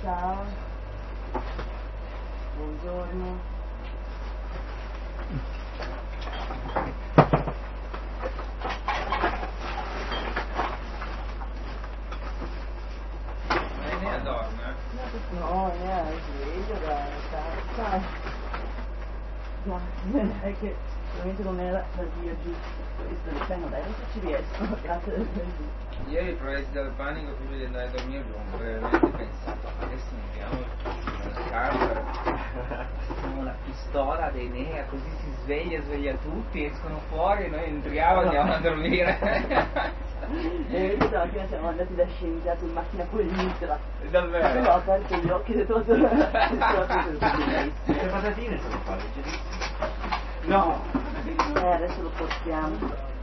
Ciao. Buongiorno. Enea dorme? No, Enea è sveglio da stanza. Ma è che veramente non era per via giù. Questo diciamo, dai, non so ci riesco, grazie del benvenuto. Ieri presi dal panico prima di andare a dormire, abbiamo veramente pensato, adesso andiamo nel camper, facciamo la pistola ad Enea, così si sveglia tutti, escono fuori e noi entriamo e andiamo a dormire. E stamattina siamo andati da scienziati in macchina con l'Itra. Davvero? Io ho aperto gli occhi e tutto. Le patatine sono qua, leggerissime. No, adesso lo portiamo.